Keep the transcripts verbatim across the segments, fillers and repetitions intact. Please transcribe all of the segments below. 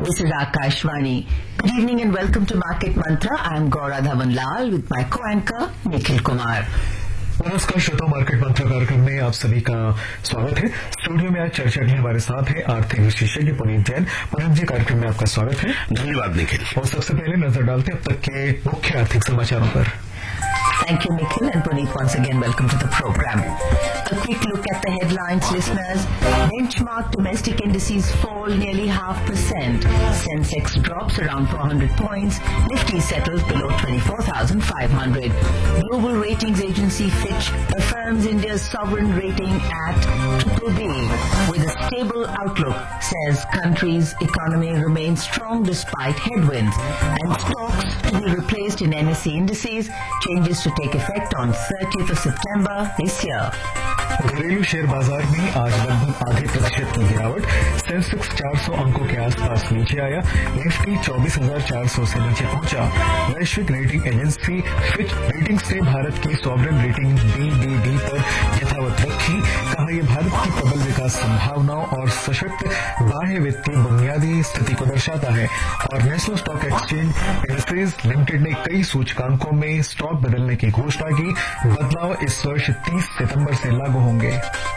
This is Akashvani. Good evening and welcome to Market Mantra. I am Gaura Dhawan Lal with my co-anchor Nikhil Kumar. नमस्कार श्रोताओं, market मंत्र कार्यक्रम में आप सभी का स्वागत है। स्टूडियो में आज चर्चा के लिए हमारे साथ है आर्थिक विशेषज्ञ पुनीत जैन। पुनीत जी, कार्यक्रम में आपका स्वागत है। धन्यवाद निखिल। और सबसे पहले नजर डालते हैं अब तक के मुख्य आर्थिक समाचारों पर। Thank you, Nikhil, and Puneet, once again, welcome to the program. A quick look at the headlines, listeners. Benchmark domestic indices fall nearly half percent. Sensex drops around four hundred points. Nifty settles below twenty-four thousand five hundred. Global ratings agency Fitch affirms India's sovereign rating at triple B with a stable outlook, says country's economy remains strong despite headwinds. And stocks to be replaced in N S E indices, changes to take effect on thirtieth of September this year. घरेलू share बाजार में आज लगभग आधे प्रतिशत की गिरावट। Sensex चार सौ अंकों के आसपास नीचे आया। निफ्टी चौबीस हजार चार सौ से नीचे पहुंचा। वैश्विक रेटिंग एजेंसी फिच रेटिंग्स ने भारत की sovereign rating B D D पर यथावत रखी। कहा, यह भारत की प्रबल विकास संभावनाओं और सशक्त बाह्य वित्तीय बुनियादी स्थिति को दर्शाता है। और national stock exchange industries limited ने कई सूचकांकों में स्टॉक बदलने की घोषणा की। बदलाव इस वर्ष तीस सितंबर से लागू होंगे।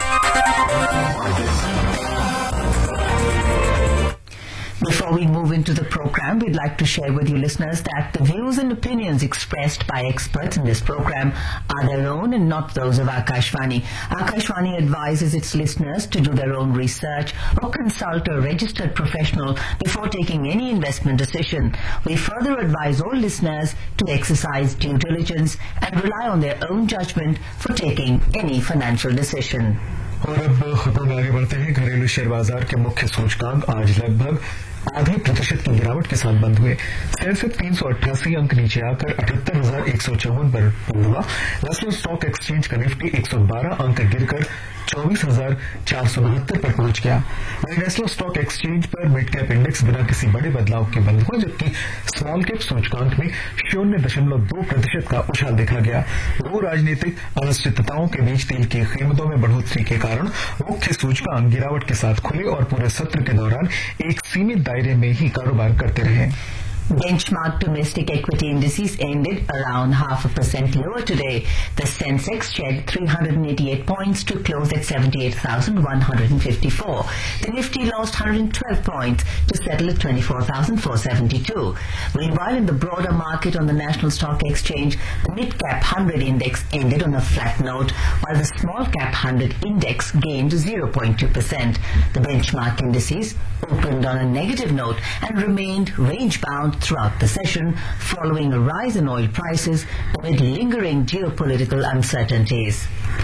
Before we move into the program, we'd like to share with you listeners that the views and opinions expressed by experts in this program are their own and not those of Akashvani. Akashvani advises its listeners to do their own research or consult a registered professional before taking any investment decision. We further advise all listeners to exercise due diligence and rely on their own judgment for taking any financial decision. और अब खबरों में आगे बढ़ते हैं। घरेलू share बाजार के मुख्य सूचकांक आज लगभग आधे प्रतिशत की गिरावट के साथ बंद हुए। सेंसेक्स तीन सौ अट्ठासी अंक नीचे आकर अठहत्तर हजार एक सौ चौवन पर बंद हुआ। नेशनल स्टॉक एक्सचेंज का निफ्टी एक सौ बारह अंक गिरकर चौबीस हजार चार सौ बहत्तर पर पहुंच गया। वहीं नेशनल स्टॉक एक्सचेंज पर मिड कैप इंडेक्स बिना किसी बड़े बदलाव के बंद हुआ, जबकि स्मॉल कैप सूचकांक में शून्य दशमलव दो प्रतिशत का उछाल देखा गया। दो राजनीतिक अनिश्चितताओं के बीच तेल की कीमतों में बढ़ोतरी के कारण मुख्य सूचकांक गिरावट के साथ खुले और पूरे सत्र के दौरान एक सीमित दायरे में ही कारोबार करते रहे। Benchmark domestic equity indices ended around half a percent lower today. The Sensex shed three hundred eighty-eight points to close at seventy-eight thousand one hundred fifty-four. The Nifty lost one hundred twelve points to settle at twenty-four thousand four hundred seventy-two. Meanwhile, in the broader market on the National Stock Exchange, the mid-cap one hundred index ended on a flat note, while the small-cap one hundred index gained zero point two percent. The benchmark indices opened on a negative note and remained range-bound throughout the session, following a rise in oil prices amid lingering geopolitical uncertainties.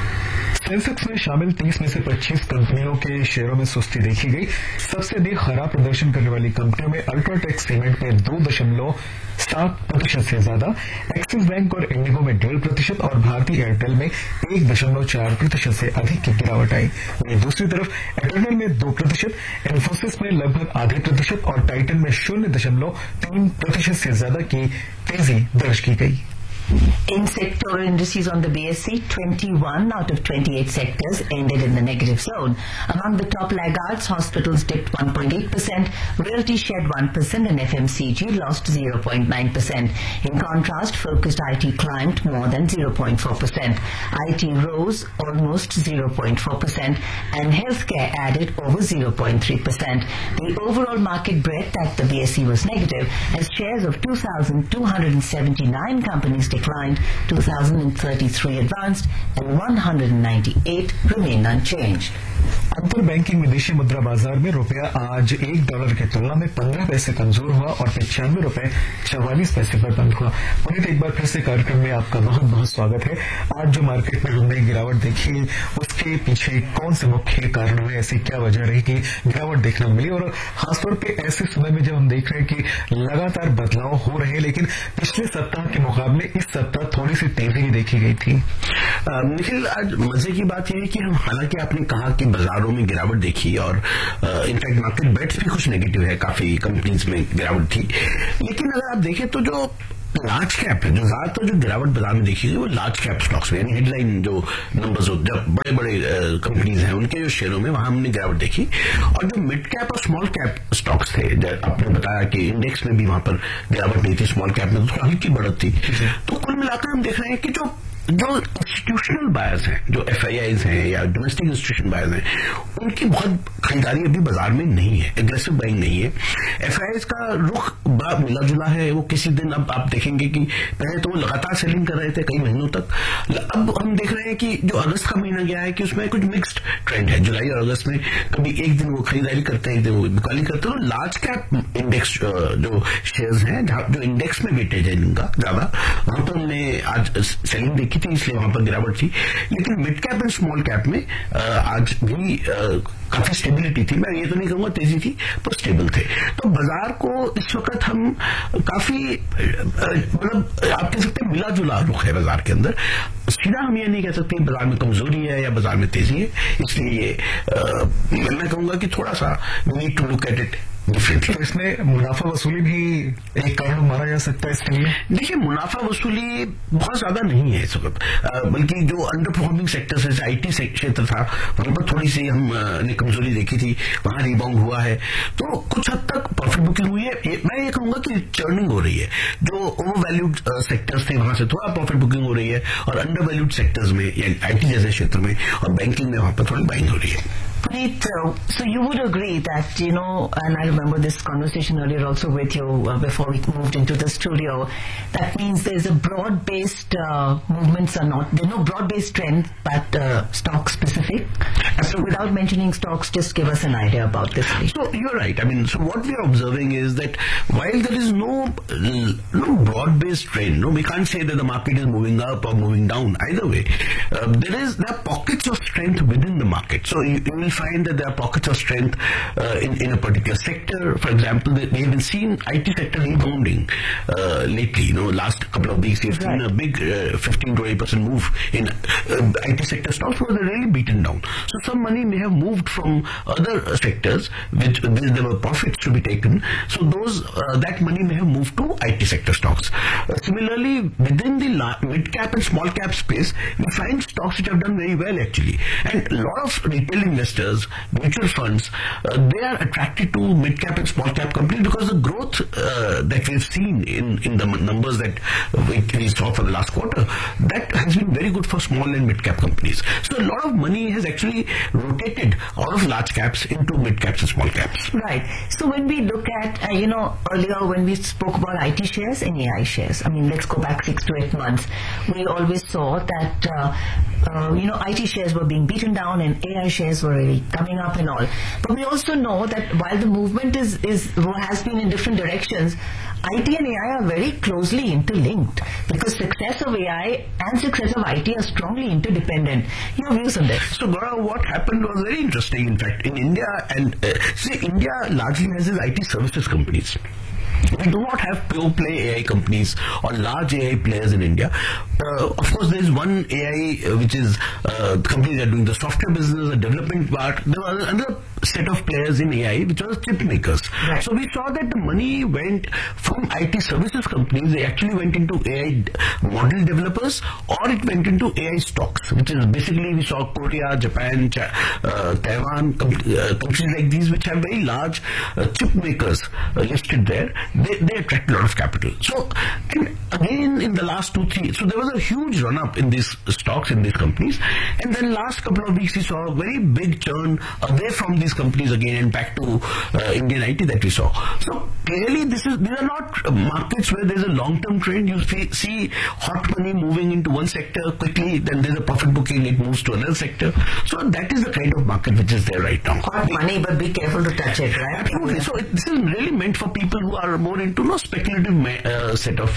Sensex में शामिल तीस में से पच्चीस कंपनियों के शेयरों में सुस्ती देखी गई। सबसे अधिक खराब प्रदर्शन करने वाली कंपनियों में अल्ट्राटेक सीमेंट में दो दशमलव सात प्रतिशत से ज्यादा, एक्सिस बैंक और इंडिगो में डेढ़ प्रतिशत और भारतीय एयरटेल में एक दशमलव चार प्रतिशत से अधिक की गिरावट आई। वहीं दूसरी तरफ एयरटेल में दो प्रतिशत, इन्फोसिस में लगभग आधे प्रतिशत और टाइटन में शून्य दशमलव तीन प्रतिशत से ज्यादा की तेजी दर्ज की गई। In sectoral indices on the B S E, twenty-one out of twenty-eight sectors ended in the negative zone. Among the top laggards, hospitals dipped one point eight percent, realty shed one percent and F M C G lost zero point nine percent. In contrast, focused I T climbed more than zero point four percent. I T rose almost zero point four percent and healthcare added over zero point three percent. The overall market breadth at the B S E was negative as shares of two thousand two hundred seventy-nine companies declined, two thousand thirty-three advanced and one hundred ninety-eight remained unchanged. अंतर banking विदेशी मुद्रा बाजार में रुपया आज एक dollar की तुलना में पंद्रह पैसे कमजोर हुआ और पचानवे रुपए चौवालीस पैसे पर बंद हुआ। पुनीत, एक बार फिर से कार्यक्रम में आपका बहुत बहुत स्वागत है। आज जो मार्केट में हमने गिरावट देखी, उसके पीछे कौन से मुख्य कारण हुए, ऐसी क्या वजह रही कि गिरावट देखने को मिली, और खासतौर पर ऐसे समय में जब हम देख रहे हैं कि लगातार बदलाव हो रहे हैं, लेकिन पिछले सप्ताह के मुकाबले इस सप्ताह थोड़ी सी तेजी भी देखी गई थी। निखिल, आज मजे की बात यह है कि हम, हालांकि आपने कहा कि बाजारों में गिरावट देखी और इनफैक्ट मार्केट बेट्स भी कुछ नेगेटिव है, काफी कंपनीज में गिरावट थी, लेकिन अगर आप देखें तो जो लार्ज कैप है, जो ज्यादातर जो गिरावट बाजार में देखी गई वो लार्ज कैप स्टॉक्स में, यानी हेडलाइन जो नंबर्स जब बड़े बड़े कंपनीज हैं उनके जो शेयरों में वहां हमने गिरावट देखी। और जो मिड कैप और स्मॉल कैप स्टॉक्स थे, आपने बताया कि इंडेक्स में भी वहां पर गिरावट नहीं थी, स्मॉल कैप में तो थोड़ा हल्की बढ़त थी। तो कुल मिलाकर हम देख रहे हैं कि जो जो इंस्टीट्यूशनल बायर्स हैं, जो एफ आई आईज हैं या डोमेस्टिक इंस्टीट्यूशन बायर्स हैं, उनकी बहुत खरीदारी अभी बाजार में नहीं है, एग्रेसिव बाइंग नहीं है। एफ आई आईज का रुख बड़ा मिला जुला है। वो किसी दिन अब आप देखेंगे कि पहले तो वो लगातार सेलिंग कर रहे थे कई महीनों तक, अब हम देख रहे हैं कि जो अगस्त का महीना गया है कि उसमें कुछ मिक्स्ड ट्रेंड है। जुलाई और अगस्त में कभी एक दिन वो खरीदारी करते हैं, एक दिन वो बिकवाली करते हैं। तो लार्ज कैप इंडेक्स जो शेयर्स हैं, जो इंडेक्स में वेटेज है इनका ज्यादा, वहां पर हमने आज सेलिंग देखी थी, इसलिए वहां पर गिरावट थी। लेकिन mid cap and small cap में आज भी काफी स्टेबिलिटी थी। मैं ये तो नहीं कहूंगा तेजी थी, पर स्टेबल थे। तो बाजार को इस वक्त हम काफी मतलब आप कह सकते हैं मिला जुला रुख है बाजार के अंदर। सीधा हम ये नहीं कह सकते बाजार में कमजोरी है या बाजार में तेजी है। इसलिए मैं कहूंगा कि थोड़ा सा we need to look at it differently. तो इसमें मुनाफा वसूली भी एक कारण माना जा सकता है इसके लिए? देखिए, मुनाफा वसूली बहुत ज्यादा नहीं है इस वक्त, बल्कि जो अंडर परफॉर्मिंग सेक्टर्स है, आईटी क्षेत्र था, वहां पर थोड़ी सी हमने कमजोरी देखी थी, वहां रिबाउंड हुआ है। तो कुछ हद तक प्रॉफिट बुकिंग हुई है। मैं ये कहूंगा कि चर्निंग हो रही है। जो ओवर वैल्यूड सेक्टर्स थे वहां से थोड़ा प्रॉफिट बुकिंग हो रही है, और अंडर वैल्यूड सेक्टर्स में या आईटी जैसे क्षेत्र में और बैंकिंग में वहां पर थोड़ी बाइंग हो रही है। Puneet, uh, so you would agree that, you know, and I remember this conversation earlier also with you uh, before we moved into the studio, that means there's a broad-based uh, movements are not, there's no broad-based trend, but uh, stock specific. So without mentioning stocks, just give us an idea about this. So you're right. I mean, so what we are observing is that while there is no, no broad-based trend, no, we can't say that the market is moving up or moving down either way. Uh, there is, there are pockets of strength within the market. So you, you will find that there are pockets of strength uh, in, in a particular sector. For example, we have been seeing I T sector rebounding uh, lately. You know, last couple of weeks, we've seen right. a big uh, fifteen to twenty percent move in uh, I T sector stocks, where they're really beaten down. So some money may have moved from other sectors, which, which there were profits to be taken. So those uh, that money may have moved to I T sector stocks. Uh, similarly, within the mid cap and small cap space, we find stocks which have done very well actually, and a lot of retail investors, mutual funds, uh, they are attracted to mid cap and small cap companies because the growth uh, that we've seen in, in the numbers that we, we saw for the last quarter, that has been very good for small and mid cap companies. So a lot of money has actually rotated out of large caps into mid caps and small caps. Right. So when we look at, uh, you know, earlier when we spoke about I T shares and A I shares, I mean, let's go back six to eight months, we always saw that, uh, uh, you know, I T shares were being beaten down and A I shares were really coming up and all. But we also know that while the movement is, is has been in different directions, I T and A I are very closely interlinked because success of A I and success of I T are strongly interdependent. Your views on this? So, Gaurav, what happened was very interesting. In fact, in India, and uh, see, India largely has its I T services companies. We do not have pure play A I companies or large A I players in India. Uh, of course, there is one A I uh, which is uh, companies that are doing the software business, the development part. There was another set of players in A I which was chip makers. Right. So we saw that the money went from I T services companies, they actually went into A I model developers, or it went into A I stocks, which is basically we saw Korea, Japan, uh, Taiwan, com uh, countries like these which have very large uh, chip makers uh, listed there. They, they attract a lot of capital. So, and again in the last two, three, so there was a huge run up in these stocks, in these companies, and then last couple of weeks we saw a very big churn away from these companies again and back to uh, Indian I T that we saw. So clearly this is, these are not markets where there's a long-term trend. You see, see hot money moving into one sector quickly, then there's a profit booking, it moves to another sector. So that is the kind of market which is there right now. Hot money, but be careful to touch it, right? Absolutely. So it, this is really meant for people who are more into no speculative uh, set of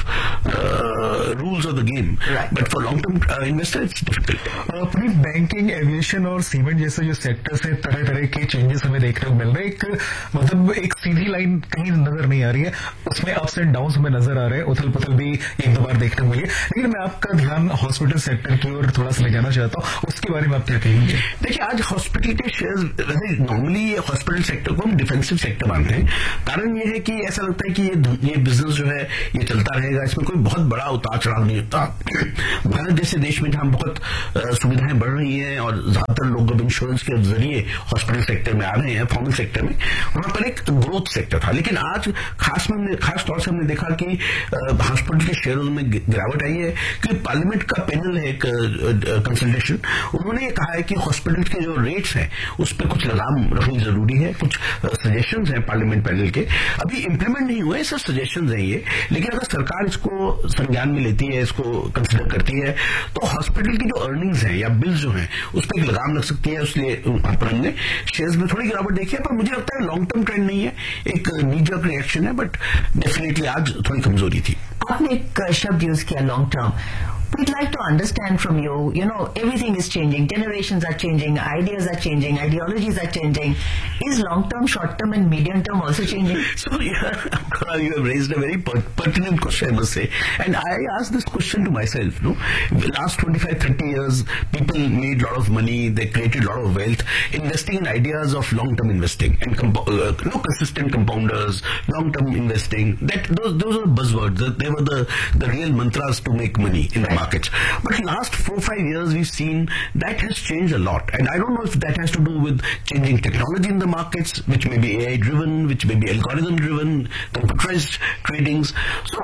uh, rules of the game. Right. But for long-term uh, investor, it's difficult. अपनी banking, aviation और cement जैसे जो sectors हैं, तरह तरह के changes changes हमें देखने को मिल रहे हैं। एक मतलब एक सीधी लाइन कहीं नजर नहीं आ रही है, उसमें अप्स एंड डाउन हमें नजर आ रहे हैं, उथल पुथल भी एक दो बार देखने को मिली। लेकिन मैं आपका ध्यान हॉस्पिटल सेक्टर की ओर थोड़ा सा ले जाना चाहता हूँ, उसके बारे में आप क्या कहेंगे? देखिए, आज हॉस्पिटल के शेयर्स, वैसे नॉर्मली हॉस्पिटल सेक्टर को हम डिफेंसिव सेक्टर मानते हैं। कारण ये है कि ऐसा लगता है कि ये ये बिजनेस जो है ये चलता रहेगा, इसमें कोई बहुत बड़ा उतार चढ़ाव नहीं होता। भारत जैसे देश में जहां बहुत सुविधाएं बढ़ रही हैं और ज्यादातर लोग अब इंश्योरेंस के जरिए हॉस्पिटल सेक्टर में आ रहे हैं, फॉर्मल सेक्टर में, वहां पर एक ग्रोथ सेक्टर था। लेकिन आज खास में खास तौर से हमने देखा कि हॉस्पिटल के शेयरों में गिरावट आई है, क्योंकि पार्लियामेंट का पैनल है एक कंसल्टेशन, उन्होंने ये कहा है कि हॉस्पिटल के जो रेट्स हैं उस पर कुछ लगाम रखनी जरूरी है। कुछ सजेशंस हैं पार्लियामेंट पैनल के, अभी इंप्लीमेंट नहीं हुए, सिर्फ सजेशंस हैं ये। लेकिन अगर सरकार इसको संज्ञान में लेती है, इसको कंसिडर करती है, तो हॉस्पिटल की जो अर्निंग्स हैं या बिल्स जो हैं उस पर एक लगाम लग सकती है। इसलिए पर हमने शेयर्स में थोड़ी गिरावट देखी है, पर मुझे लगता है लॉन्ग टर्म ट्रेंड नहीं है, एक नी जर्क रिएक्शन है, बट डेफिनेटली आज थोड़ी कमजोरी थी। आपने एक शब्द यूज किया, long term. We'd like to understand from you, you know, everything is changing, generations are changing, ideas are changing, ideologies are changing. Is long-term, short-term and medium-term also changing? So, yeah, you have raised a very pertinent question, I must say. And I asked this question to myself, no? The last twenty-five, thirty years, people made a lot of money, they created a lot of wealth, investing in ideas of long-term investing and compo- uh, no, consistent compounders, long-term investing. That those, those are the buzzwords. They were the, the real mantras to make money in the market. But last four five years we've seen that has changed a lot, and I don't know if that has to do with changing technology in the markets, which may be A I driven, which may be algorithm driven, computerized tradings. So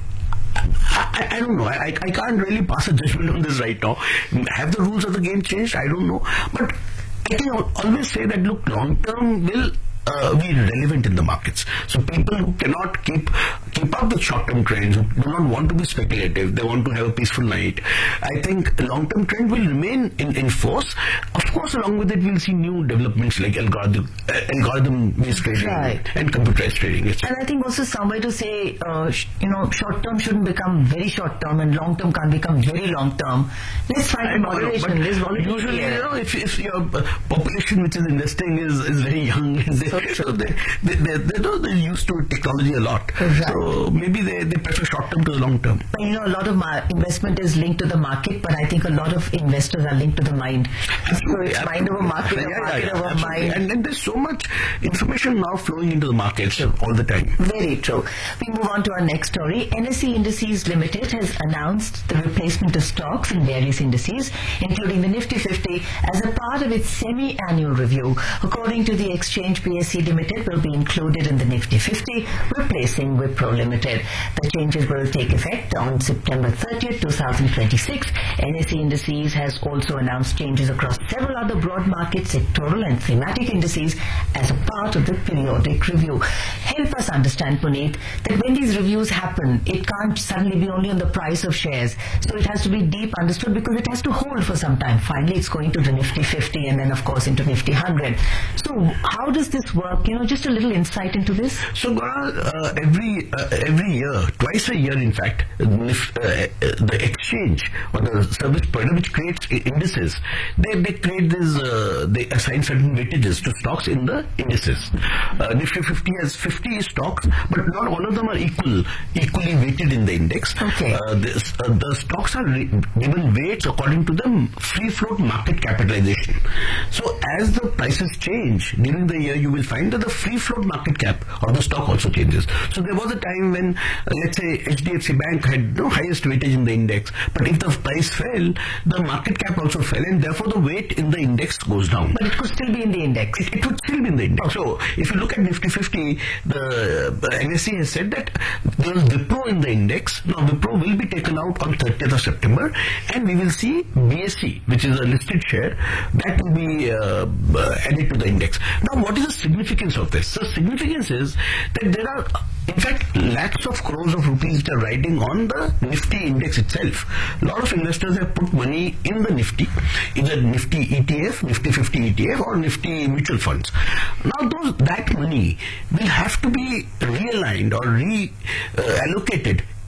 I, I don't know. I, I can't really pass a judgment on this right now. Have the rules of the game changed? I don't know. But I can always say that, look, long term will Uh, be relevant in the markets. So people who cannot keep keep up with short-term trends, who do not want to be speculative, they want to have a peaceful night, I think long-term trend will remain in, in force. Of course, along with it, we'll see new developments like algorithm, uh, algorithm-based trading right. and computerized trading. Yes. And I think also some way to say, uh, sh- you know, short-term shouldn't become very short-term and long-term can't become very long-term. Let's find a moderation. There's volatility. Usually, here. you know, if, if your population which is investing is, is very young, they, so they, they, they, they know they're used to technology a lot. Right. So maybe they, they prefer short term to the long term. But you know, a lot of ma- investment is linked to the market, but I think a lot of investors are linked to the mind. Absolutely. So it's mind over market, Yeah, market yeah, yeah, over absolutely. mind. And then there's so much information now flowing into the markets all the time. Very true. We move on to our next story. N S E Indices Limited has announced the replacement of stocks in various indices, including the Nifty fifty, as a part of its semi-annual review. According to the exchange, P S C Limited will be included in the Nifty fifty, replacing Wipro Limited. The changes will take effect on September thirtieth, twenty twenty-six. N S E Indices has also announced changes across several other broad market, sectoral and thematic indices as a part of the periodic review. Help us understand, Puneet, that when these reviews happen, it can't suddenly be only on the price of shares. So it has to be deep understood because it has to hold for some time. Finally, it's going to the Nifty fifty and then, of course, into Nifty one hundred. So how does this work? You know, just a little insight into this. So, Gaurav, uh, every uh, every year, twice a year, in fact, uh, the exchange or the service provider which creates indices, they they create this, uh, they assign certain weightages to stocks in the indices. Uh, Nifty fifty has fifty stocks, but not all of them are equal, equally weighted in the index. Okay. Uh, this, uh, the stocks are re- given weights according to the free float market capitalization. So, as the prices change during the year, you will find that the free float market cap of the stock also changes. So there was a time when, uh, let's say, H D F C Bank had no highest weightage in the index, but if the price fell, the market cap also fell, and therefore the weight in the index goes down. But it could still be in the index. It, it would still be in the index. So if you look at Nifty fifty, the uh, N S E has said that there is Wipro in the index. Now Wipro will be taken out on thirtieth of September, and we will see B S E, which is a listed share, that will be uh, added to the index. Now, what is the significance of this? The significance is that there are, in fact, lakhs of crores of rupees that are riding on the Nifty index itself. A lot of investors have put money in the Nifty, either Nifty E T F, Nifty fifty E T F, or Nifty mutual funds. Now, those that money will have to be realigned or reallocated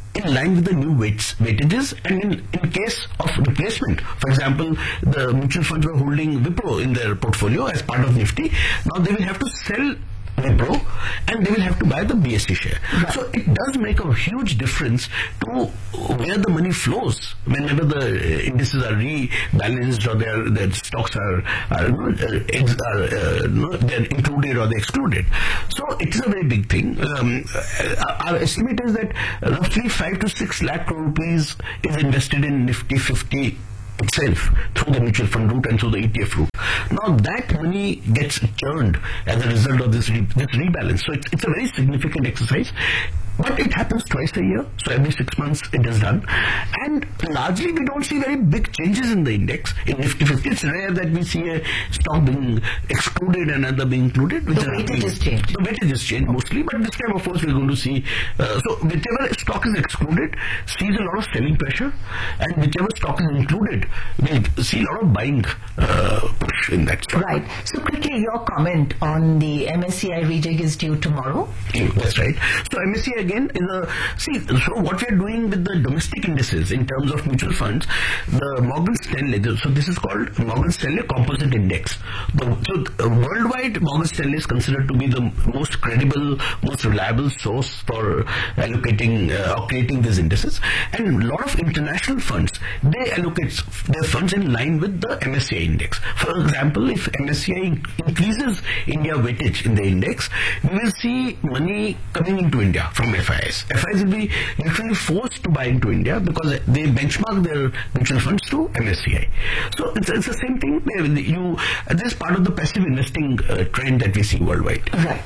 in line with the new weights, weightages, and in, in case of replacement, for example, the mutual funds were holding Wipro in their portfolio as part of Nifty. Now they will have to sell Wipro and they will have to buy the B S E share. Right. So it does make a huge difference to where the money flows whenever the indices are rebalanced or their their stocks are are, you know, ex, are uh, no, they're included or they're excluded. So it's a very big thing. Um, our estimate is that roughly five to six lakh crore rupees is invested in Nifty fifty itself through the mutual fund route and through the E T F route. Now that money gets churned as a result of this re- this rebalance. So it's, it's a very significant exercise. But it happens twice a year, so every six months it is done. And largely we don't see very big changes in the index. In Nifty fifty, it's rare that we see a stock being excluded and another being included. The weightage is changed. The weightage is changed mostly, but this time of course we're going to see, uh, so whichever stock is excluded sees a lot of selling pressure, and whichever stock is included will see a lot of buying uh, push in that stock. Right. So quickly, your comment on the M S C I rejig is due tomorrow? Yeah, that's right. So M S C I again is a, see, so what we are doing with the domestic indices in terms of mutual funds, the Morgan Stanley, so this is called Morgan Stanley Composite Index. The, so uh, worldwide, Morgan Stanley is considered to be the most credible, most reliable source for allocating uh, or creating these indices. And a lot of international funds, they allocate their funds in line with the M S C I index. For example, if M S C I increases India weightage in the index, we will see money coming into India from F I Is. F I Is will be literally forced to buy into India because they benchmark their mutual funds to M S C I. So it's, it's the same thing. You, this is part of the passive investing uh, trend that we see worldwide. Right.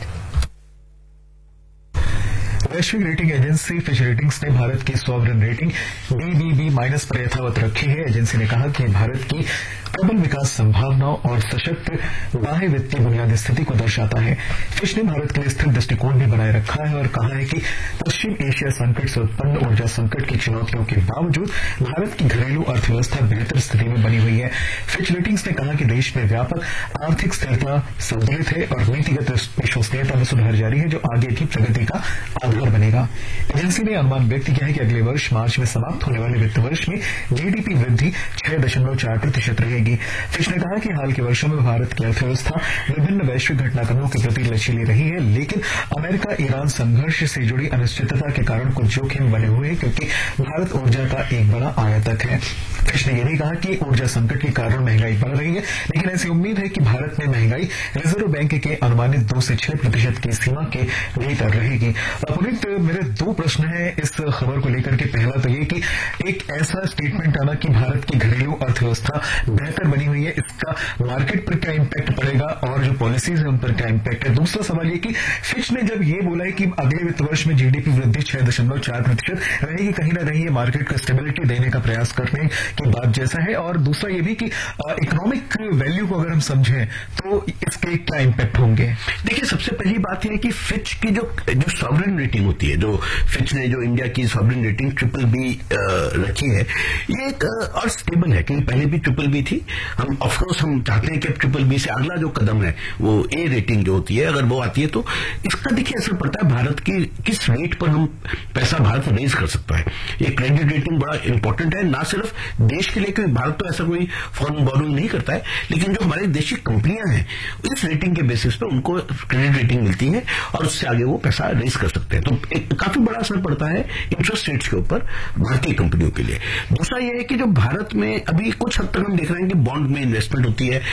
वैश्विक rating agency Fitch ratings ने भारत की sovereign rating B B B minus पर यथावत रखी है। Agency ने कहा कि भारत की प्रबल विकास संभावनाओं और सशक्त बाह्य वित्तीय बुनियादी स्थिति को दर्शाता है। फिच ने भारत के लिए स्थिर दृष्टिकोण भी बनाए रखा है और कहा है कि पश्चिम एशिया संकट से उत्पन्न ऊर्जा संकट की चुनौतियों के बावजूद भारत की घरेलू अर्थव्यवस्था बेहतर स्थिति में बनी हुई है। फिच रेटिंग्स ने कहा कि देश में व्यापक आर्थिक स्थिरता संतुलित है और नीतिगत विश्वसनीयता में सुधार जारी है, जो आगे की प्रगति का आधार बनेगा। एजेंसी ने अनुमान व्यक्त किया है कि अगले वर्ष मार्च में समाप्त होने वाले वित्त वर्ष में जीडीपी वृद्धि छह दशमलव चार प्रतिशत रहेगी। फिच ने कहा कि हाल के वर्षों में भारत की अर्थव्यवस्था विभिन्न वैश्विक घटनाक्रमों के प्रति लचीली रही है, लेकिन अमेरिका ईरान संघर्ष से जुड़ी अनिश्चितता के कारण कुछ जोखिम बने हुए हैं क्योंकि भारत ऊर्जा का एक बड़ा आयातक है। फिच ने यह भी कहा कि ऊर्जा संकट के कारण महंगाई बढ़ रही है, लेकिन ऐसी उम्मीद है कि भारत में महंगाई रिजर्व बैंक के अनुमानित दो से छह प्रतिशत की सीमा के भीतर रहेगी। पुनीत, मेरे दो प्रश्न हैं इस खबर को लेकर के। पहला तो ये कि एक ऐसा स्टेटमेंट आना कि भारत की घरेलू अर्थव्यवस्था बेहतर बनी हुई है, इसका मार्केट पर क्या इम्पैक्ट पड़ेगा और जो पॉलिसीज है उन पर क्या इम्पैक्ट है। दूसरा सवाल ये कि फिच ने जब ये बोला है कि अगले वित्त वर्ष में जीडीपी वृद्धि छह दशमलव चार प्रतिशत रहेगी, कहीं ना कहीं ये मार्केट को स्टेबिलिटी देने का प्रयास करने की बात जैसा है। और दूसरा ये भी कि इकोनॉमिक वैल्यू को अगर हम समझें तो इसके क्या इम्पैक्ट होंगे। देखिए, सबसे पहली बात यह है कि फिच की जो जो सॉवरेन रेटिंग होती है, जो फिच ने जो इंडिया की सॉवरेन रेटिंग ट्रिपल बी रखी है, ये एक और स्टेबल है, क्योंकि पहले भी ट्रिपल बी थी। हम ऑफकोर्स हम चाहते हैं कि ट्रिपल बी से अगला जो कदम है वो ए रेटिंग जो होती है, अगर वो आती है तो इसका देखिए असर पड़ता है भारत की किस रेट पर हम पैसा भारत रेज कर सकता है। ये क्रेडिट रेटिंग बड़ा इंपॉर्टेंट है, ना सिर्फ देश के लिए, क्योंकि भारत तो ऐसा कोई फॉरेन बोरोइंग नहीं करता है, लेकिन जो हमारी देशी कंपनियां हैं इस रेटिंग के बेसिस पे उनको क्रेडिट रेटिंग मिलती है और उससे आगे वो पैसा रेज कर सकते हैं। तो एक काफी बड़ा असर पड़ता है इंटरेस्ट रेट्स के ऊपर भारतीय कंपनियों के लिए। दूसरा यह है कि जो भारत में अभी कुछ हद तक हम देख रहे हैं कि बॉन्ड में इन्वेस्टमेंट होती है,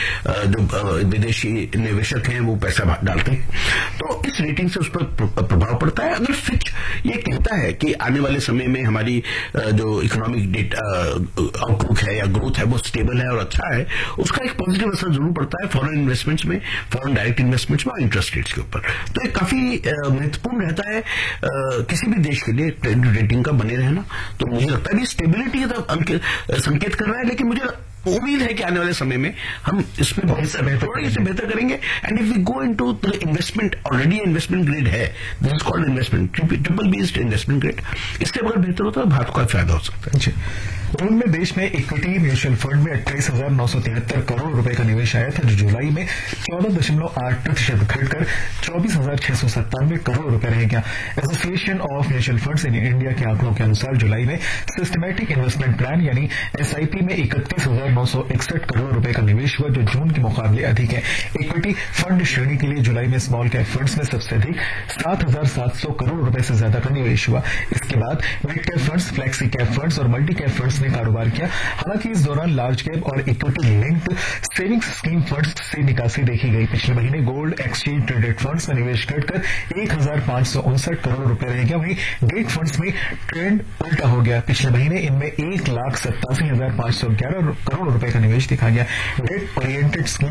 जो विदेशी निवेशक हैं वो पैसा डालते हैं, तो इस रेटिंग से उस पर प्रभाव पड़ता है। अगर फिच ये कहता है कि आने वाले समय में हमारी जो इकोनॉमिक डेटा आउटलुक है या ग्रोथ है वो स्टेबल है और अच्छा है, उसका एक पॉजिटिव असर जरूर पड़ता है फॉरेन इन्वेस्टमेंट्स में, फॉरेन डायरेक्ट इन्वेस्टमेंट्स में और इंटरेस्ट रेट्स के ऊपर। तो ये काफी महत्वपूर्ण रहता है आ, किसी भी देश के लिए क्रेडिट रेटिंग का बने रहना। तो मुझे लगता है कि स्टेबिलिटी का संकेत कर रहा है, लेकिन मुझे उम्मीद है कि आने वाले समय में हम इसमें थोड़ी से बेहतर करेंगे। And if we go into the investment, already investment grade है, this is called investment triple B investment grade, इससे अगर बेहतर होता है भारत को फायदा हो सकता है। जून में देश में इक्विटी म्यूचुअल फंड में अट्ठाईस हजार नौ सौ तिहत्तर करोड़ रुपए का निवेश आया था, जो जुलाई में चौदह दशमलव आठ प्रतिशत घटकर चौबीस चौबीस हजार छह सौ सत्तानवे करोड़ रुपए रह गया। Association of mutual funds in India के आंकड़ों के अनुसार जुलाई में सिस्टमैटिक इन्वेस्टमेंट प्लान यानी एसआईपी में इकतीस हजार नौ सौ इकसठ करोड़ रुपए का निवेश हुआ, जो जून के मुकाबले अधिक है। इक्विटी फंड श्रेणी के लिए जुलाई में स्मॉल कैप फंड्स में सबसे अधिक सात हजार सात सौ करोड़ रुपए से ज्यादा का निवेश हुआ। इसके बाद mid cap funds, flexi cap funds और मल्टी कैप फंड्स ने कारोबार किया। हालांकि इस दौरान लार्ज कैप और equity linked savings scheme funds से निकासी देखी गई। पिछले महीने गोल्ड एक्सचेंज ट्रेडेड फंड्स में निवेश घटकर एक हजार पांच सौ उनसठ करोड़ रुपए रह गया। वहीं डेट फंड्स में ट्रेंड उल्टा हो गया। पिछले महीने इनमें एक लाख सत्तासी हजार पांच सौ ग्यारह करोड़ रुपए का निवेश दिखा गया। Date oriented scheme